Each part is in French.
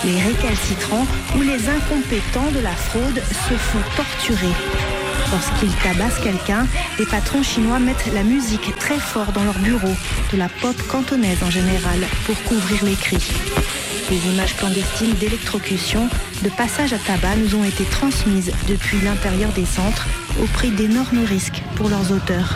Les récalcitrants ou les incompétents de la fraude se font torturer. Lorsqu'ils tabassent quelqu'un, les patrons chinois mettent la musique très fort dans leur bureau, de la pop cantonaise en général, pour couvrir les cris. Des images clandestines d'électrocution, de passage à tabac nous ont été transmises depuis l'intérieur des centres, au prix d'énormes risques pour leurs auteurs.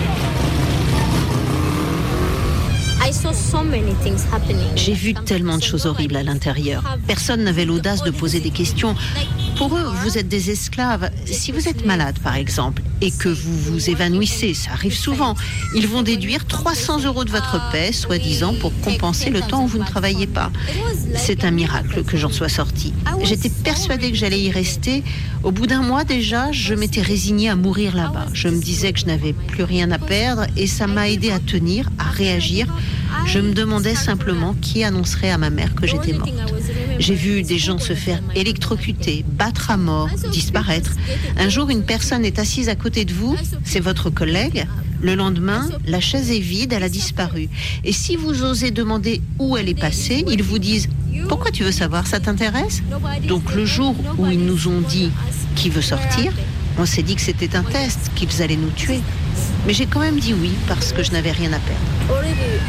J'ai vu tellement de choses horribles à l'intérieur. Personne n'avait l'audace de poser des questions. Pour eux, vous êtes des esclaves. Si vous êtes malade, par exemple, et que vous vous évanouissez, ça arrive souvent, ils vont déduire 300 € de votre paie, soi-disant, pour compenser le temps où vous ne travaillez pas. C'est un miracle que j'en sois sortie. J'étais persuadée que j'allais y rester. Au bout d'un mois déjà, je m'étais résignée à mourir là-bas. Je me disais que je n'avais plus rien à perdre et ça m'a aidée à tenir, à réagir. Je me demandais simplement qui annoncerait à ma mère que j'étais morte. J'ai vu des gens se faire électrocuter, battre à mort, disparaître. Un jour, une personne est assise à côté de vous, c'est votre collègue. Le lendemain, la chaise est vide, elle a disparu. Et si vous osez demander où elle est passée, ils vous disent « Pourquoi tu veux savoir, ça t'intéresse ?» Donc le jour où ils nous ont dit « Qui veut sortir ?», on s'est dit que c'était un test, qu'ils allaient nous tuer. Mais j'ai quand même dit oui, parce que je n'avais rien à perdre.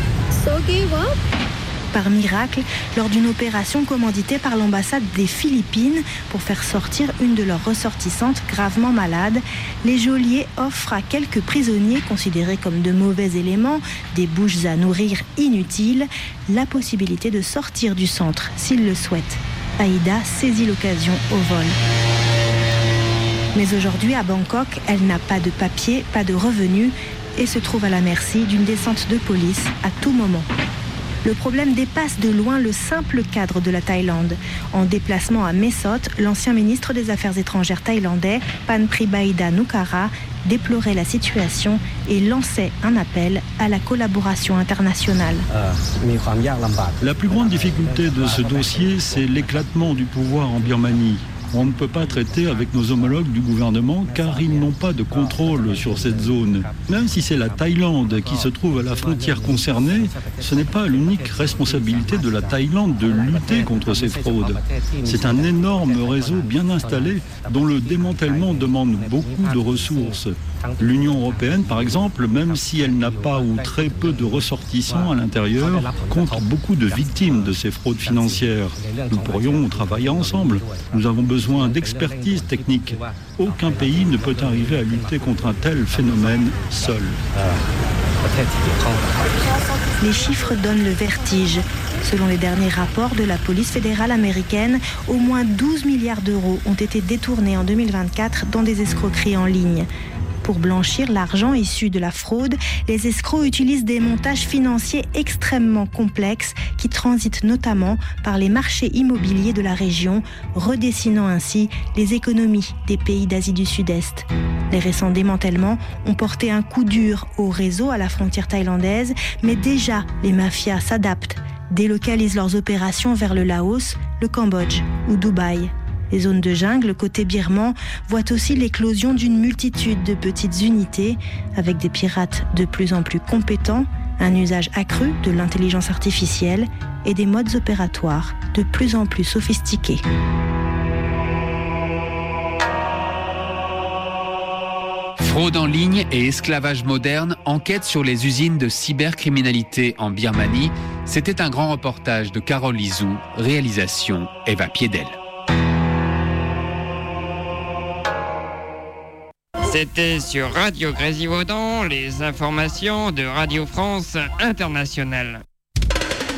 Par miracle, lors d'une opération commanditée par l'ambassade des Philippines pour faire sortir une de leurs ressortissantes gravement malade, les geôliers offrent à quelques prisonniers considérés comme de mauvais éléments, des bouches à nourrir inutiles, la possibilité de sortir du centre s'ils le souhaitent. Aïda saisit l'occasion au vol. Mais aujourd'hui, à Bangkok, elle n'a pas de papier, pas de revenus et se trouve à la merci d'une descente de police à tout moment. Le problème dépasse de loin le simple cadre de la Thaïlande. En déplacement à Mae Sot, l'ancien ministre des Affaires étrangères thaïlandais, Panpribaida Nukara, déplorait la situation et lançait un appel à la collaboration internationale. La plus grande difficulté de ce dossier, c'est l'éclatement du pouvoir en Birmanie. On ne peut pas traiter avec nos homologues du gouvernement car ils n'ont pas de contrôle sur cette zone. Même si c'est la Thaïlande qui se trouve à la frontière concernée, ce n'est pas l'unique responsabilité de la Thaïlande de lutter contre ces fraudes. C'est un énorme réseau bien installé dont le démantèlement demande beaucoup de ressources. L'Union européenne, par exemple, même si elle n'a pas ou très peu de ressortissants à l'intérieur, compte beaucoup de victimes de ces fraudes financières. Nous pourrions travailler ensemble. Nous avons besoin d'expertise technique. Aucun pays ne peut arriver à lutter contre un tel phénomène seul. Les chiffres donnent le vertige. Selon les derniers rapports de la police fédérale américaine, au moins 12 milliards d'euros ont été détournés en 2024 dans des escroqueries en ligne. Pour blanchir l'argent issu de la fraude, les escrocs utilisent des montages financiers extrêmement complexes qui transitent notamment par les marchés immobiliers de la région, redessinant ainsi les économies des pays d'Asie du Sud-Est. Les récents démantèlements ont porté un coup dur au réseau à la frontière thaïlandaise, mais déjà les mafias s'adaptent, délocalisent leurs opérations vers le Laos, le Cambodge ou Dubaï. Les zones de jungle côté birman voient aussi l'éclosion d'une multitude de petites unités avec des pirates de plus en plus compétents, un usage accru de l'intelligence artificielle et des modes opératoires de plus en plus sophistiqués. Fraude en ligne et esclavage moderne, enquête sur les usines de cybercriminalité en Birmanie. C'était un grand reportage de Carole Lizou, réalisation Eva Piedel. C'était sur Radio Grésivaudan, les informations de Radio France Internationale.